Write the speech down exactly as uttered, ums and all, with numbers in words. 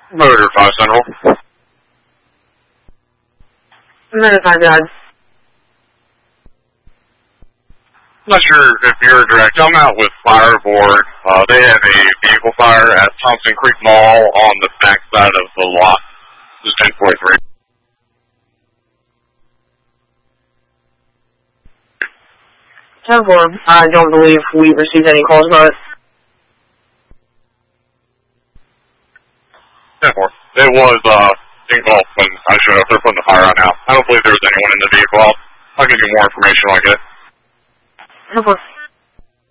Motor five Central. Motor five God. I'm not sure if you're direct. I'm out with Fireboard. Uh, they have a vehicle fire at Thompson Creek Mall on the back side of the lot. This is ten forty-three. ten four. I don't believe we received any calls about it. ten four. It was, uh, engulfed when I showed up. They're putting the fire on now. I don't believe there was anyone in the vehicle. I'll, I'll give you more information when I get it. ten four.